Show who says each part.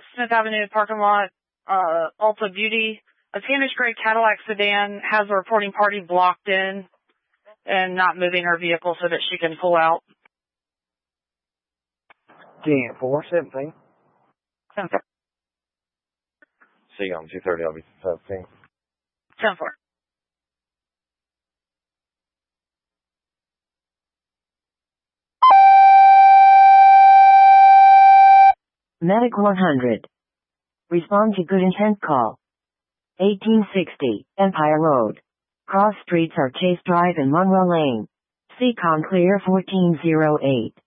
Speaker 1: Smith Avenue parking lot, Ulta Beauty. A tannish gray Cadillac sedan has a reporting party blocked in and not moving her vehicle so that she can pull out.
Speaker 2: 10-4, 17.
Speaker 1: 10-4.
Speaker 2: See you on 2:30, I'll be 17.
Speaker 1: 10-4.
Speaker 3: Medic 100. Respond to good intent call. 1860, Empire Road. Cross streets are Chase Drive and Monroe Lane. Seacon clear 1408.